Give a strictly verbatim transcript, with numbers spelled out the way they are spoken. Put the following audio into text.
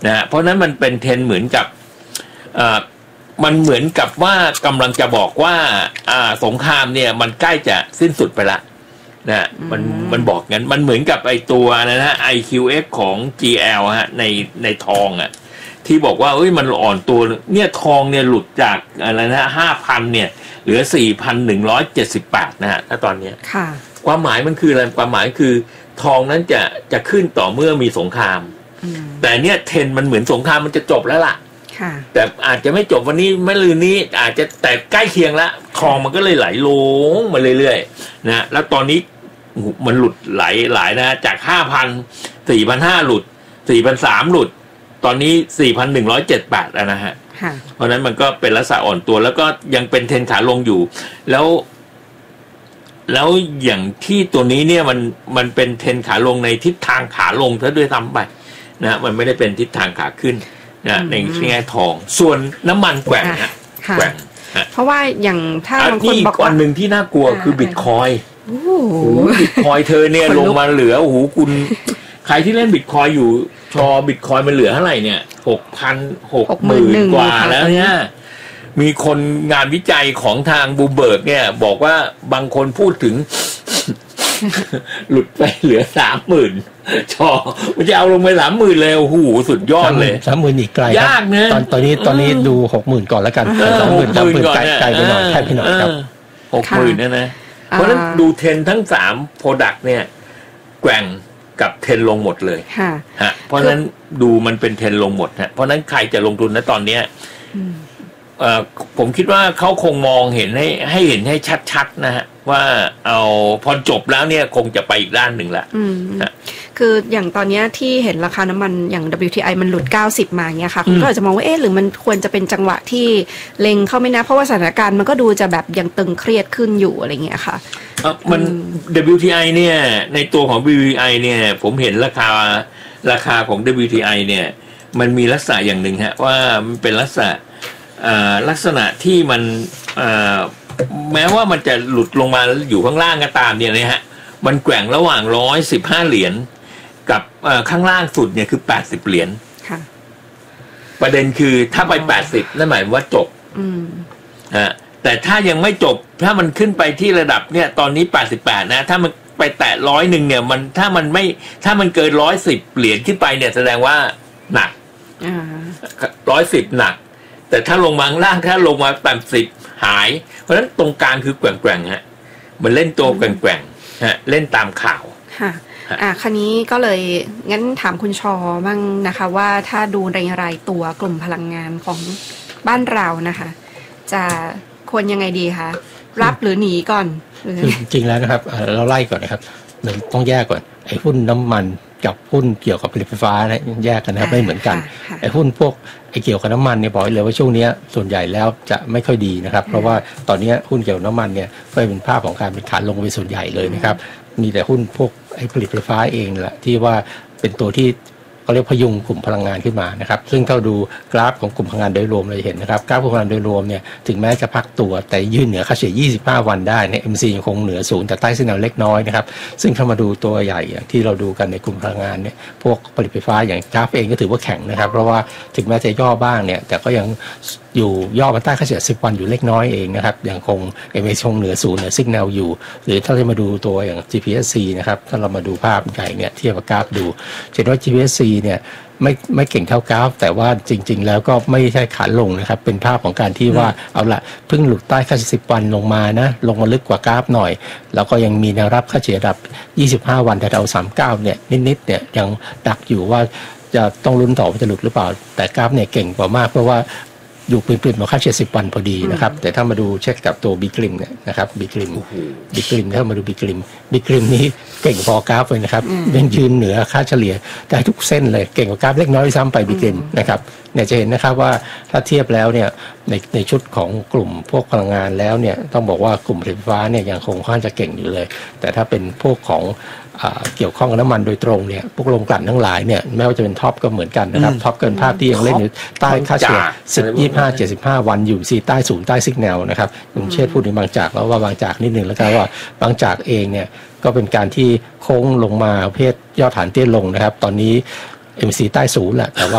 นะฮะเพราะนั้นมันเป็นเทรนเหมือนกับอ่ามันเหมือนกับว่ากำลังจะบอกว่าอ่าสงครามเนี่ยมันใกล้จะสิ้นสุดไปละนะมันมันบอกงั้นมันเหมือนกับไอตัวนะฮะ ไอ คิว เอ็กซ์ ของ จี แอล ฮะในในทองอ่ะที่บอกว่าเอ้ยมันอ่อนตัวเนี่ยทองเนี่ยหลุดจากอะไรนะห้าพันเนี่ยเหลือสี่พันหนึ่งร้อยเจ็ดสิบแปดนะฮะถ้าตอนนี้ค่ะความหมายมันคืออะไรความหมายคือทองนั้นจะจะขึ้นต่อเมื่อมีสงครามแต่เนี่ยเทรนมันเหมือนสงครามมันจะจบแล้วล่ะแต่อาจจะไม่จบวันนี้ไม่ลืนนี้อาจจะแต่ใกล้เคียงละทองมันก็เลยไหลลงมาเรื่อยๆนะแล้วตอนนี้มันหลุดไหลหลายนะจากห้าพันสี่พันห้าหลุดสี่พันสามหลุดตอนนี้สี่พันหนึ่งร้อยเจ็ดแปดแล้วนะฮะเพราะนั้นมันก็เป็นลักษณะอ่อนตัวแล้วก็ยังเป็นเทรนขาลงอยู่แล้วแล้วอย่างที่ตัวนี้เนี่ยมันมันเป็นเทรนขาลงในทิศทางขาลงซะด้วยซ้ำไปนะมันไม่ได้เป็นทิศทางขาขึ้นนะในแง่ทองส่วนน้ำมันแกว่งฮะแกว่งเพราะว่าอย่างถ้าบางคนบอกว่าอันหนึ่งที่น่ากลัวคือบิตคอยโอ้โหบิตคอยเธอเนี่ยลงมาเหลือโอ้โหคุณใครที่เล่นบิตคอยอยู่ชอบิตคอยมันเหลือเท่าไหร่เนี่ยหกพันหกหมื่นกว่าแล้วเนี่ยมีคนงานวิจัยของทางบูเบิร์กเนี่ยบอกว่าบางคนพูดถึงหลุดไปเหลือสามหมื่นชอมันจะเอาลงไปสามหมื่นเลยโอ้โหสุดยอดเลยสามหมื่นอีกไกลยากนะตอนตอนนี้ตอนนี้ดูหกหมื่นก่อนแล้วกันสามหมื่นสามหมื่นไกลไกลไปหน่อยแค่พี่หน่อยครับหกหมื่นเนี่ยนะเพราะฉะนั้นดูเทรนทั้งสามโปรดักต์เนี่ยแกว่งกับเทรนลงหมดเลยฮะเพราะฉะนั้นดูมันเป็นเทรนลงหมดฮะเพราะฉะนั้นใครจะลงทุนนะตอนเนี้ยผมคิดว่าเขาคงมองเห็นให้ให้เห็นให้ชัดๆนะฮะว่าเอาพอจบแล้วเนี่ยคงจะไปอีกด้านหนึ่งละคืออย่างตอนนี้ที่เห็นราคาน้ำมันอย่าง ดับเบิลยู ที ไอ มันหลุดเก้าสิบมาเงี้ยค่ะคุณก็อาจจะมองว่าเอ๊ะหรือมันควรจะเป็นจังหวะที่เล็งเข้าไม่นะเพราะว่าสถานการณ์มันก็ดูจะแบบยังตึงเครียดขึ้นอยู่อะไรเงี้ยค่ะมัน ดับเบิลยู ที ไอ เนี่ยในตัวของ ดับเบิลยู ที ไอ เนี่ยผมเห็นราคาราคาของ ดับเบิลยู ที ไอ เนี่ยมันมีลักษณะอย่างหนึ่งฮะว่ามันเป็นลักษณะลักษณะที่มันแม้ว่ามันจะหลุดลงมาอยู่ข้างล่างก็ตามเนี่ยนะฮะมันแกว่งระหว่างร้อยสิบห้าเหรียญกับข้างล่างสุดเนี่ยคือแปดสิบเหรียญประเด็นคือถ้าไปแปดสิบนั่นหมายว่าจบอ่าแต่ถ้ายังไม่จบถ้ามันขึ้นไปที่ระดับเนี่ยตอนนี้แปดสิบแปดนะถ้ามันไปแตะร้อยหนึ่งเนี่ยมันถ้ามันไม่ถ้ามันเกินร้อยสิบเหรียญขึ้นไปเนี่ยแสดงว่าหนักร้อยสิบหนักแต่ถ้าลงมาข้างล่างถ้าลงมาแปดสิบหายเพราะฉะนั้นตรงกลางคือแกว่งๆฮะมันเล่นตัวแกว่งๆฮะเล่นตามข่าวค่ะอ่ะคันนี้ก็เลยงั้นถามคุณชอบ้างนะคะว่าถ้าดูรายรายตัวกลุ่มพลังงานของบ้านเรานะคะจะควรยังไงดีคะรับหรือหนีก่อนจริงแล้วนะครับเราไล่ก่อนนะครับเราต้องแยกก่อนไอ้หุ้นน้ำมันกับหุ้นเกี่ยวกับผลิตไฟฟ้าเนี่ยแยกกันนะครับไม่เหมือนกันไอ้หุ้นพวกไอ้เกี่ยวกับน้ำมันเนี่ยบอกเลยว่าช่วงนี้ส่วนใหญ่แล้วจะไม่ค่อยดีนะครับเพราะว่าตอนนี้หุ้นเกี่ยวกับน้ำมันเนี่ยก็เป็นภาพของการเป็นขาลงเป็นส่วนใหญ่เลยนะครับมีแต่หุ้นพวกไอ้ผลิตไฟฟ้าเองแหละที่ว่าเป็นตัวที่เขาเรียกพยุงกลุ่มพลังงานขึ้นมานะครับซึ่งถ้าดูกราฟของกลุ่มพลังงานโดยรวมเราจะเห็นนะครับกราฟกลุ่มพลังงานโดยรวมเนี่ยถึงแม้จะพักตัวแต่ยืนเหนือค่าเฉลี่ยยี่สิบห้าวันได้เนี่ย เอ็ม ซี ยังคงเหนือศูนย์แต่ใต้เส้นแนวเล็กน้อยนะครับซึ่งถ้ามาดูตัวใหญ่อย่างที่เราดูกันในกลุ่มพลังงานเนี่ยพวกผลิตไฟฟ้าอย่างกราฟเองก็ถือว่าแข็งนะครับเพราะว่าถึงแม้จะย่อบ้างเนี่ยแต่ก็ยังอยู่ย่อมาใต้ค่าเฉลี่ยสิบวันอยู่เล็กน้อยเองนะครับยังคง เอ็ม เอ คงเหนือศูนย์เหนือสัญญาณอยู่หรือถ้าเรามาดูตัวอย่าง จี พี เอส ซี นะครับถ้าเรามาดูภาพใหญ่เนี่ยเทียบกับกราฟดูเห็นว่า จี พี เอส ซี เนี่ยไม่ไม่เก่งเท่ากราฟแต่ว่าจริงๆแล้วก็ไม่ใช่ขาลงนะครับเป็นภาพของการที่ว่าเอาละเพิ่งหลุดใต้ค่าเฉลี่ยสิบวันลงมานะลงมาลึกกว่ากราฟหน่อยแล้วก็ยังมีแนวรับค่าเฉลี่ยระดับยี่สิบห้าวันแถวๆสามสิบเก้าเนี่ยนิดๆเนี่ยยังดักอยู่ว่าจะต้องลุ้นต่อว่าจะหลุดหรือเปล่าแต่กราฟเนี่ยเก่งกว่ามากเพราะว่าอยู่ปริมๆมาค่าเฉลี่ยสิบวันพอดีนะครับแต่ถ้ามาดูเช็คกับตัวบิ๊กริมเนี่ยนะครับบิ๊กริมบิ๊กริมถ้ามาดูบิ๊กริมบิ๊กริมนี้เก่งพอกราฟเลยนะครับยังยืนเหนือค่าเฉลี่ยได้ทุกเส้นเลยเก่งกว่ากราฟเล็กน้อยซ้ำไปบิ๊กริมนะครับเนี่ยจะเห็นนะครับว่าถ้าเทียบแล้วเนี่ยในในชุดของกลุ่มพวกพลังงานแล้วเนี่ยต้องบอกว่ากลุ่มผลิตไฟฟ้าเนี่ยยังคงค่อนข้างจะเก่งอยู่เลยแต่ถ้าเป็นพวกของเกี่ยวข้องกับน้ำมันโดยตรงเนี่ยพวกโรงกลั่นทั้งหลายเนี่ยแม้ว่าจะเป็นท็อปก็เหมือนกันนะครับท็อปเกินภาพที่ยังเล่นอยู่ใต้ค่าเฉลี่ยสิบ ยี่สิบห้า เจ็ดสิบห้าวันอยู่ซีใต้ศูนย์ใต้ซิกแนลนะครับผมเชื่อพูดถึงบางจากแล้วว่าบางจากนิดนึงแล้วกันว่าบางจากเองเนี่ยก็เป็นการที่โค้งลงมาเพศยอดฐานเตี้ยลงนะครับตอนนี้ เอ็ม ซี ใต้ศูนย์แหละแต่ว่า